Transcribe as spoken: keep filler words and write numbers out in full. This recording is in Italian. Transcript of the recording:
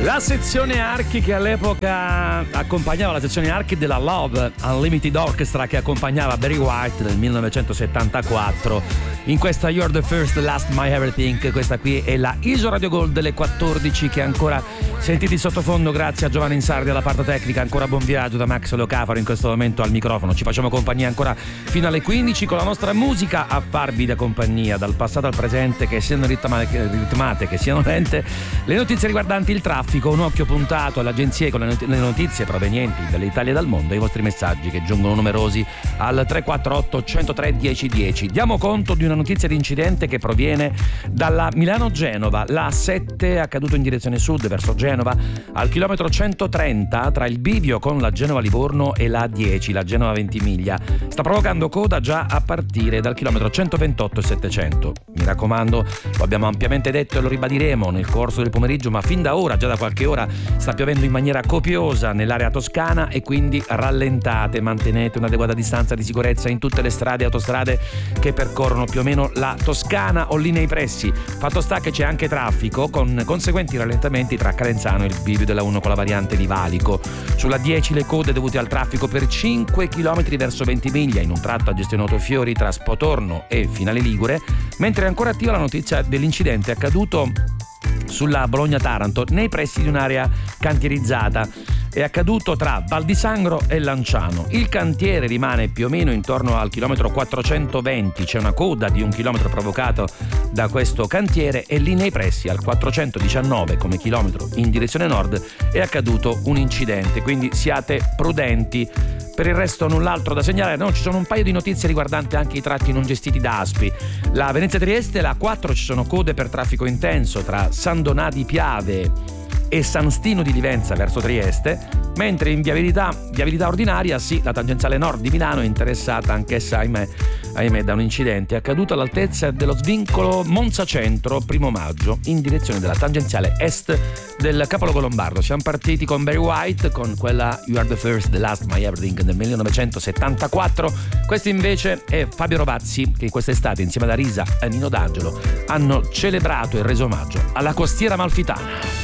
La sezione archi che all'epoca accompagnava la sezione archi della Love Unlimited Orchestra, che accompagnava Barry White nel millenovecentosettantaquattro in questa You're the First, the Last, My Everything. Questa qui è la Iso Radio Gold delle quattordici, che ancora sentite in sottofondo grazie a Giovanni Insardi alla parte tecnica. Ancora buon viaggio da Max Locafaro in questo momento al microfono. Ci facciamo compagnia ancora fino alle quindici con la nostra musica a farvi da compagnia dal passato al presente, che siano ritmate che siano lente, le notizie riguardanti il traffico, un occhio puntato alle agenzie con le notizie provenienti dall'Italia e dal mondo, e i vostri messaggi che giungono numerosi al tre quattro otto, uno zero tre, uno zero uno zero. Diamo conto di una notizia di incidente che proviene dalla Milano-Genova, la A sette accaduto in direzione sud verso Genova al chilometro centotrenta tra il bivio con la Genova-Livorno e la A dieci, la Genova Ventimiglia. Sta provocando coda già a partire dal chilometro centoventotto e settecento. Mi raccomando, lo abbiamo ampiamente detto e lo ribadiremo nel corso del pomeriggio, ma fin da ora, già da qualche ora, sta piovendo in maniera copiosa nell'area toscana, e quindi rallentate, mantenete un'adeguata distanza di sicurezza in tutte le strade e autostrade che percorrono più o meno la Toscana o lì nei pressi. Fatto sta che c'è anche traffico con conseguenti rallentamenti tra Calenzano e il bivio della uno con la variante di Valico. Sulla dieci le code dovute al traffico per cinque chilometri verso Ventimiglia in un tratto a gestione Autofiori tra Spotorno e Finale Ligure, mentre è ancora attiva la notizia dell'incidente accaduto sulla Bologna-Taranto nei pressi di un'area cantierizzata. È accaduto tra Val di Sangro e Lanciano. Il cantiere rimane più o meno intorno al chilometro quattrocentoventi, c'è una coda di un chilometro provocato da questo cantiere, e lì nei pressi al quattrocentodiciannove come chilometro in direzione nord è accaduto un incidente, quindi siate prudenti. Per il resto null'altro da segnalare. No, ci sono un paio di notizie riguardanti anche i tratti non gestiti da A S P I. La Venezia-Trieste, la A quattro, ci sono code per traffico intenso tra San Donà di Piave e San Stino di Livenza verso Trieste, mentre in viabilità, viabilità ordinaria sì, la tangenziale nord di Milano è interessata anch'essa, ahimè, ahimè, da un incidente accaduto all'altezza dello svincolo Monza Centro primo maggio in direzione della tangenziale est del capoluogo lombardo. Siamo partiti con Barry White con quella You Are the First, the Last, My Everything del millenovecentosettantaquattro. Questo invece è Fabio Rovazzi, che quest'estate insieme ad Arisa e Nino D'Angelo hanno celebrato e reso omaggio alla costiera amalfitana.